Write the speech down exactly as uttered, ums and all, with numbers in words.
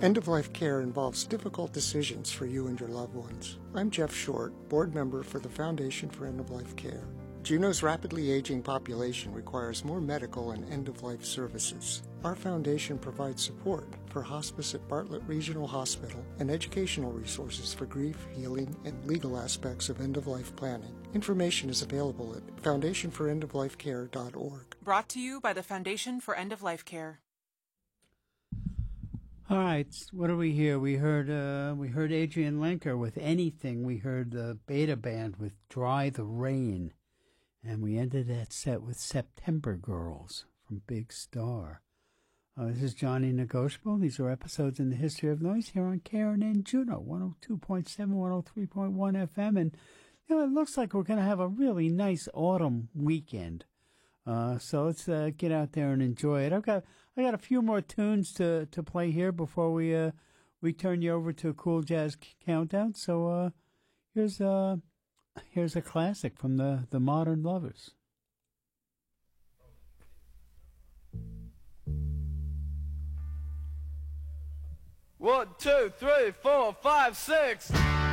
End-of-life care involves difficult decisions for you and your loved ones. I'm Jeff Short, board member for the Foundation for End-of-Life Care. Juneau's rapidly aging population requires more medical and end-of-life services. Our foundation provides support for hospice at Bartlett Regional Hospital and educational resources for grief, healing, and legal aspects of end-of-life planning. Information is available at foundation for end of life care dot org. Brought to you by the Foundation for End-of-Life Care. All right, what do we hear? We heard uh, we heard Adrian Lenker with Anything. We heard the Beta Band with Dry the Rain. And we ended that set with September Girls from Big Star. Uh, this is Johnny Negotiable. These are episodes in the history of noise here on K R N and Juneau, one oh two point seven, one oh three point one F M. And you know, it looks like we're going to have a really nice autumn weekend. Uh, so let's uh, get out there and enjoy it. I've got I got a few more tunes to, to play here before we uh, we turn you over to a Cool Jazz Countdown. So uh, here's uh here's a classic from the, the Modern Lovers. One, two, three, four, five, six.